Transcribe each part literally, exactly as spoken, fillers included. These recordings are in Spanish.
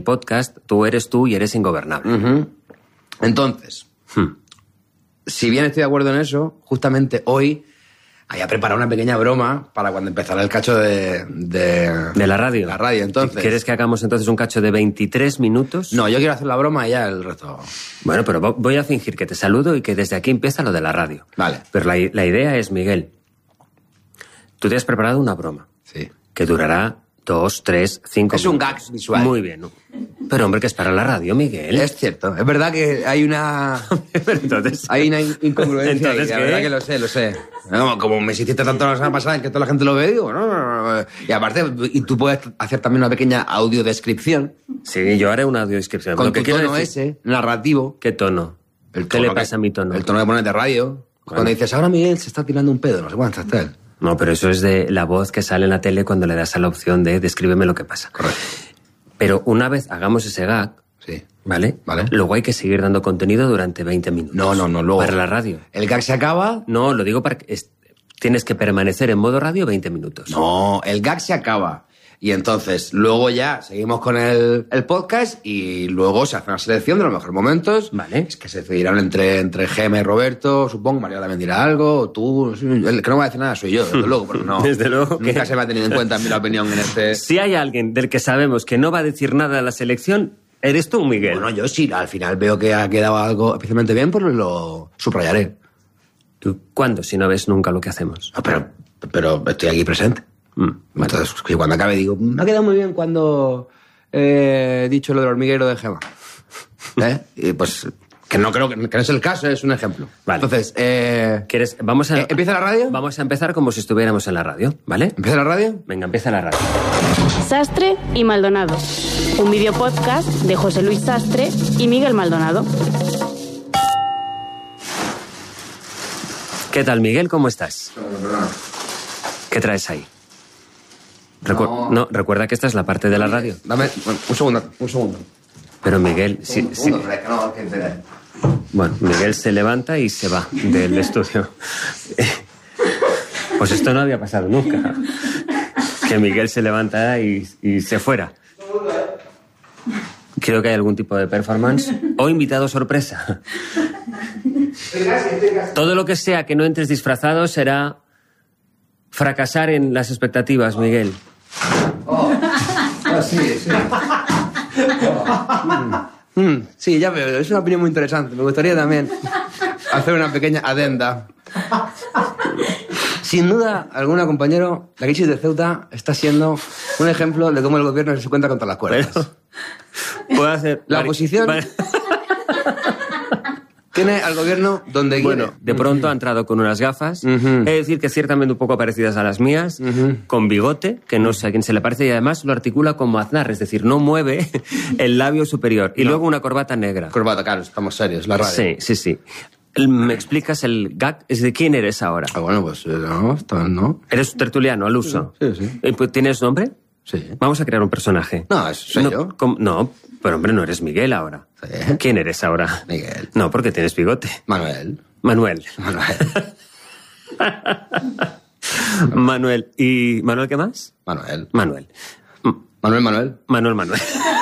podcast, tú eres tú y eres ingobernable. Uh-huh. Entonces, hmm. si bien estoy de acuerdo en eso, justamente hoy había preparado una pequeña broma para cuando empezara el cacho de... De, ¿De la radio? La radio, entonces. ¿Quieres que hagamos entonces un cacho de veintitrés minutos? No, yo quiero hacer la broma y ya el resto... Bueno, pero voy a fingir que te saludo y que desde aquí empieza lo de la radio. Vale. Pero la, la idea es, Miguel, tú te has preparado una broma. Sí. Que durará dos, tres, cinco Es minutos. un gag visual. Muy bien. ¿No? Pero, hombre, que es para la radio, Miguel. Es cierto. Es verdad que hay una... Pero entonces... Hay una incongruencia. Entonces, y la ¿qué? verdad que lo sé, lo sé. No, como me hiciste tanto la semana pasada en que toda la gente lo ve, digo, no, no, no. Y aparte, y tú puedes hacer también una pequeña audiodescripción. Sí, yo haré una audiodescripción. Con Lo que tu quiero tono decir... ese, narrativo. ¿Qué tono? El ¿Qué tono le que- pasa a mi tono? El tono que pones de radio. Bueno. Cuando dices, ahora Miguel se está tirando un pedo, no sé cuánto está él. No, pero eso es de la voz que sale en la tele cuando le das a la opción de descríbeme lo que pasa. Correcto. Pero una vez hagamos ese gag, Sí. ¿vale? Vale. Luego hay que seguir dando contenido durante veinte minutos. No, no, no, luego... Para la radio. El gag se acaba... No, lo digo para que... es- tienes que permanecer en modo radio veinte minutos. No, el gag se acaba. Y entonces, luego ya seguimos con el, el podcast y luego se hace una selección de los mejores momentos. Vale. Es que se decidirán entre, entre Gemma y Roberto, supongo. María también dirá algo, o tú. El que no va a decir nada soy yo, desde luego, pero no. Desde luego que- Nunca se me ha tenido en cuenta mi opinión en este... Si hay alguien del que sabemos que no va a decir nada a la selección, eres tú, Miguel. Bueno, yo sí, al final veo que ha quedado algo especialmente bien, pues lo subrayaré. ¿Tú cuándo? Si no ves nunca lo que hacemos. No, pero, pero estoy aquí presente. Mm. Entonces, que cuando acabe digo, me ha quedado muy bien cuando eh, he dicho lo del hormiguero de Gemma. ¿Eh? Y pues, que no creo que, que no es el caso, es un ejemplo. Vale. Entonces, eh, ¿Quieres? Vamos a... ¿eh, ¿empieza la radio? Vamos a empezar como si estuviéramos en la radio, ¿vale? ¿Empieza la radio? Venga, empieza la radio. Sastre y Maldonado. Un videopodcast de José Luis Sastre y Miguel Maldonado. ¿Qué tal, Miguel? ¿Cómo estás? ¿Qué traes ahí? Recu- No. no, recuerda que esta es la parte de la radio. Dame, bueno, un segundo, un segundo. Pero Miguel, sí, un sí. segundo, pero es que no, que te- Bueno, Miguel se levanta y se va del estudio. Pues esto no había pasado nunca. Que Miguel se levanta y, y se fuera. Creo que hay algún tipo de performance. O invitado sorpresa. Todo lo que sea que no entres disfrazado será fracasar en las expectativas, Miguel. Oh, ah, sí, sí. Oh. Mm, sí, ya veo, es una opinión muy interesante. Me gustaría también hacer una pequeña adenda. Sin duda alguna, compañero, la crisis de Ceuta está siendo un ejemplo de cómo el gobierno se cuenta contra las cuerdas. Pero puedo hacer... La vari- oposición vari- tiene al gobierno donde Bueno, quiere. de pronto ha entrado con unas gafas, Ujú. he de decir que ciertamente un poco parecidas a las mías, Ujú. con bigote, que no sé a quién se le parece, y además lo articula como Aznar, es decir, no mueve el labio superior. Y luego una corbata negra. Corbata, claro, estamos serios, la radio. Sí, sí, sí. El- ¿Me explicas el gag? ¿Es de quién eres ahora? Ah, bueno, pues eh, no, esto no. ¿Eres tertuliano al uso? Sí, sí. Eh, pues, ¿Tienes nombre? Sí. Vamos a crear un personaje. No, es- soy no, yo. ¿cómo? No, pero hombre, no eres Miguel ahora. Sí. ¿Quién eres ahora? Miguel. No, porque tienes bigote. Manuel. Manuel. Manuel. Manuel. ¿Y Manuel qué más? Manuel. Manuel. Mm, Manuel, Manuel. Manuel, Manuel.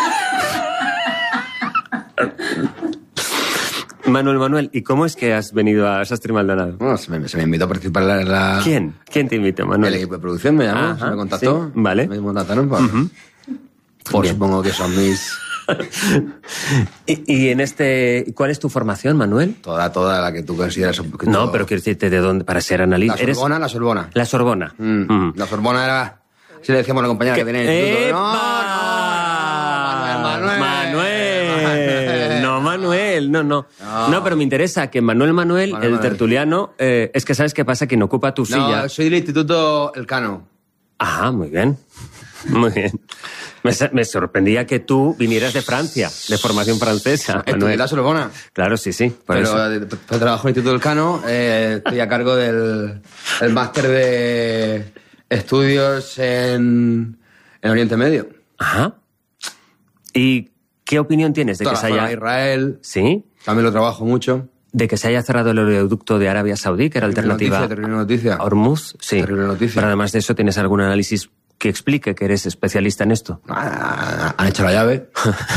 Manuel, Manuel, ¿y cómo es que has venido a Sastre y Maldonado? Bueno, se me, se me invitó a participar en la... ¿Quién? ¿Quién te invitó, El Manuel? equipo de producción me llamó, Ajá, se me contactó. sí, vale. Me contactaron por, por Bien. supongo que son mis... ¿Y, y en este... ¿Cuál es tu formación, Manuel? Toda, toda la que tú consideras... un poquito- No, pero quiero decirte de dónde, para ser analista. La Sorbona, la Sorbona. La Sorbona. Mm. Mm. La Sorbona era... Si le decíamos a la compañera que tenía en el instituto... ¡Epa! No, no, Manuel, Manuel. Manuel. No, Manuel, no, no. No. No, pero me interesa que Manuel Manuel, Manuel, el Manuel. tertuliano, eh, es que ¿sabes qué pasa? Quien ocupa tu No, silla... soy del instituto Elcano. Ah, muy bien. Muy bien. Me, sa- me sorprendía que tú vinieras de Francia, de formación francesa, Estudié Manuel. la Sorbona. Claro, sí, sí. Por Pero eso. eh, t- trabajo en el Instituto Elcano, eh, estoy a cargo del el máster de estudios en, en Oriente Medio. Ajá. ¿Y qué opinión tienes de Toda que la se zona haya... de Israel, ¿Sí? también lo trabajo mucho. De que se haya cerrado el oleoducto de Arabia Saudí, que era Terrible alternativa noticia, terrible noticia. a Hormuz. Sí. Terrible noticia. Pero además de eso, ¿tienes algún análisis que explique que eres especialista en esto? Ah, han hecho la llave.